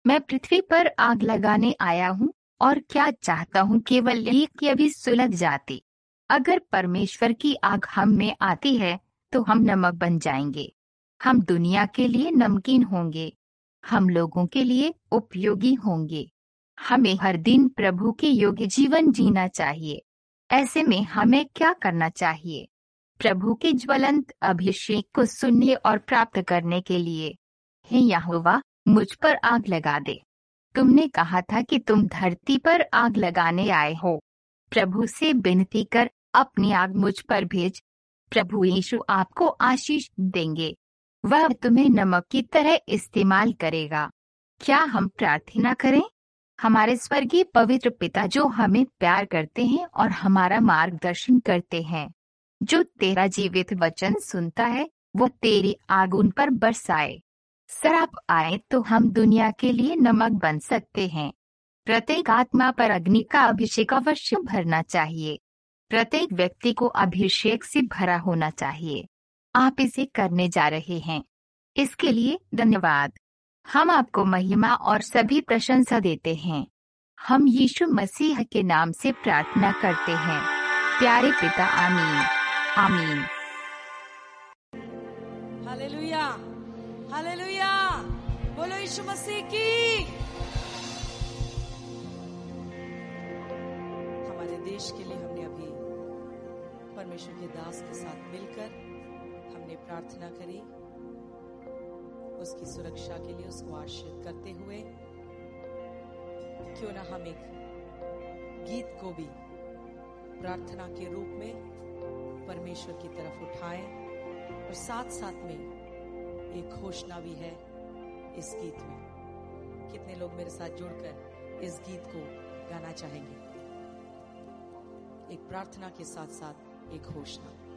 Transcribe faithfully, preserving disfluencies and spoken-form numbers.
मैं पृथ्वी पर आग लगाने आया हूँ और क्या चाहता हूँ केवल ये कि अभी सुलग जाती। अगर परमेश्वर की आग हम में आती है तो हम नमक बन जाएंगे। हम दुनिया के लिए नमकीन होंगे। हम लोगों के लिए उपयोगी होंगे। हमें हर दिन प्रभु के योग्य जीवन जीना चाहिए। ऐसे में हमें क्या करना चाहिए? प्रभु के ज्वलंत अभिषेक को सुनने और प्राप्त करने के लिए, हे यहोवा, मुझ पर आग लगा दे। तुमने कहा था कि तुम धरती पर आग लगाने आए हो। प्रभु से विनती कर, अपनी आग मुझ पर भेज। प्रभु यीशु आपको आशीष देंगे। वह तुम्हें नमक की तरह इस्तेमाल करेगा। क्या हम प्रार्थना करें? हमारे स्वर्गीय पवित्र पिता जो हमें प्यार करते हैं और हमारा मार्गदर्शन करते हैं, जो तेरा जीवित वचन सुनता है, वो तेरी आग उन पर बरसाए। श्राप आए तो हम दुनिया के लिए नमक बन सकते हैं। प्रत्येक आत्मा पर अग्नि का अभिषेक अवश्य भरना चाहिए। प्रत्येक व्यक्ति को अभिषेक से भरा होना चाहिए। आप इसे करने जा रहे हैं, इसके लिए धन्यवाद। हम आपको महिमा और सभी प्रशंसा देते हैं। हम यीशु मसीह के नाम से प्रार्थना करते हैं, प्यारे पिता, आमीन। आमीन। हालेलुया, हालेलुया, बोलो यीशु मसीह की। हमारे देश के लिए हमने अभी परमेश्वर के दास के साथ मिलकर हमने प्रार्थना करी, उसकी सुरक्षा के लिए उसको आशीर्वाद करते हुए। क्यों ना हम एक गीत को भी प्रार्थना के रूप में परमेश्वर की तरफ उठाएं, और साथ साथ में एक घोषणा भी है इस गीत में। कितने लोग मेरे साथ जुड़कर इस गीत को गाना चाहेंगे? एक प्रार्थना के साथ साथ एक घोषणा।